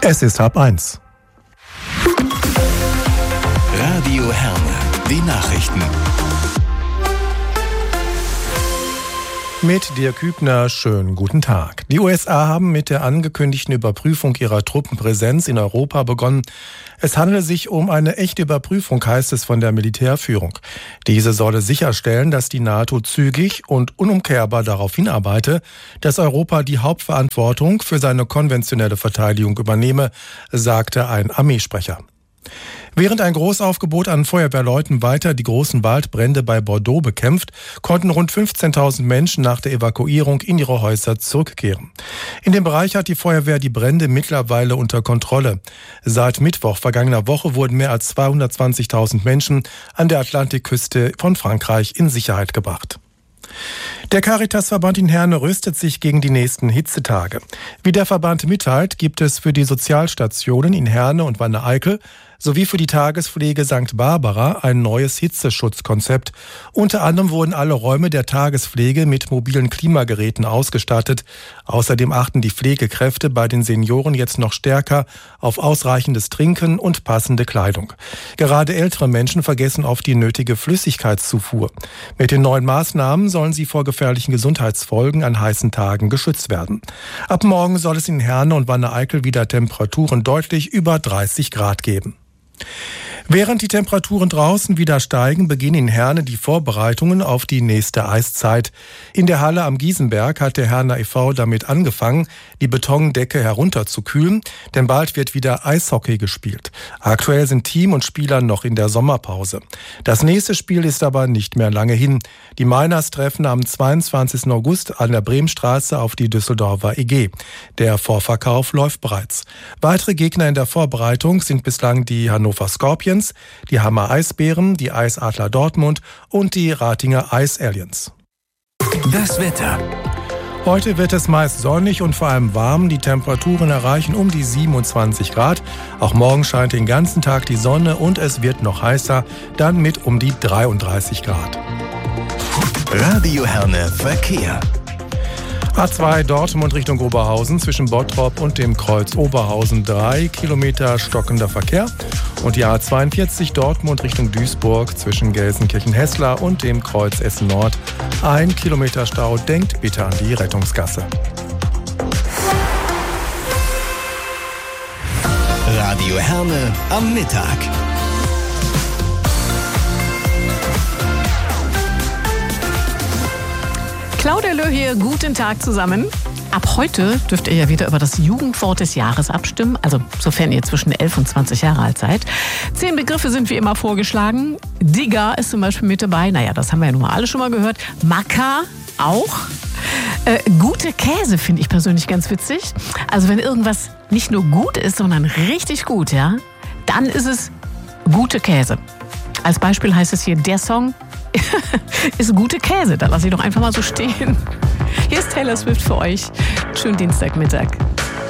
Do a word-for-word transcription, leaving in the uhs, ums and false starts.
Es ist halb eins. Radio Herne, die Nachrichten. Mit Dirk Hübner, schönen guten Tag. Die U S A haben mit der angekündigten Überprüfung ihrer Truppenpräsenz in Europa begonnen. Es handele sich um eine echte Überprüfung, heißt es von der Militärführung. Diese solle sicherstellen, dass die NATO zügig und unumkehrbar darauf hinarbeite, dass Europa die Hauptverantwortung für seine konventionelle Verteidigung übernehme, sagte ein Armeesprecher. Während ein Großaufgebot an Feuerwehrleuten weiter die großen Waldbrände bei Bordeaux bekämpft, konnten rund fünfzehntausend Menschen nach der Evakuierung in ihre Häuser zurückkehren. In dem Bereich hat die Feuerwehr die Brände mittlerweile unter Kontrolle. Seit Mittwoch vergangener Woche wurden mehr als zweihundertzwanzigtausend Menschen an der Atlantikküste von Frankreich in Sicherheit gebracht. Der Caritasverband in Herne rüstet sich gegen die nächsten Hitzetage. Wie der Verband mitteilt, gibt es für die Sozialstationen in Herne und Wanne-Eickel sowie für die Tagespflege Sankt Barbara ein neues Hitzeschutzkonzept. Unter anderem wurden alle Räume der Tagespflege mit mobilen Klimageräten ausgestattet. Außerdem achten die Pflegekräfte bei den Senioren jetzt noch stärker auf ausreichendes Trinken und passende Kleidung. Gerade ältere Menschen vergessen oft die nötige Flüssigkeitszufuhr. Mit den neuen Maßnahmen sollen sie vor gefährlichen Gesundheitsfolgen an heißen Tagen geschützt werden. Ab morgen soll es in Herne und Wanne-Eickel wieder Temperaturen deutlich über dreißig Grad geben. Während die Temperaturen draußen wieder steigen, beginnen in Herne die Vorbereitungen auf die nächste Eiszeit. In der Halle am Giesenberg hat der Herner e V damit angefangen, die Betondecke herunterzukühlen, denn bald wird wieder Eishockey gespielt. Aktuell sind Team und Spieler noch in der Sommerpause. Das nächste Spiel ist aber nicht mehr lange hin. Die Miners treffen am zweiundzwanzigsten August an der Bremenstraße auf die Düsseldorfer E G. Der Vorverkauf läuft bereits. Weitere Gegner in der Vorbereitung sind bislang die Hannover Scorpions, die Hammer Eisbären, die Eisadler Dortmund und die Ratinger Ice Aliens. Das Wetter. Heute wird es meist sonnig und vor allem warm. Die Temperaturen erreichen um die siebenundzwanzig Grad. Auch morgen scheint den ganzen Tag die Sonne und es wird noch heißer, dann mit um die dreiunddreißig Grad. Radio Herne Verkehr. A zwei Dortmund Richtung Oberhausen zwischen Bottrop und dem Kreuz Oberhausen drei Kilometer stockender Verkehr. Und die A zweiundvierzig Dortmund Richtung Duisburg zwischen Gelsenkirchen-Hessler und dem Kreuz Essen Nord ein Kilometer Stau. Denkt bitte an die Rettungsgasse. Radio Herne am Mittag. Claudia Löh hier, guten Tag zusammen. Ab heute dürft ihr ja wieder über das Jugendwort des Jahres abstimmen, also sofern ihr zwischen elf und zwanzig Jahre alt seid. Zehn Begriffe sind wie immer vorgeschlagen. Digger ist zum Beispiel mit dabei, naja, das haben wir ja nun mal alle schon mal gehört. Macker auch. Äh, gute Käse finde ich persönlich ganz witzig. Also wenn irgendwas nicht nur gut ist, sondern richtig gut, ja, dann ist es gute Käse. Als Beispiel heißt es hier, der Song ist gute Käse. Da lasse ich doch einfach mal so stehen. Hier ist Taylor Swift für euch. Schönen Dienstagmittag.